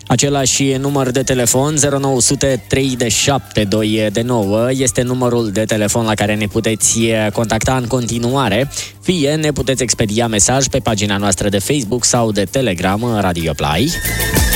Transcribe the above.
Același număr de telefon, 0900 3729, este numărul de telefon la care ne puteți contacta în continuare. Fie ne puteți expedia mesaj pe pagina noastră de Facebook sau de Telegram Radio Play.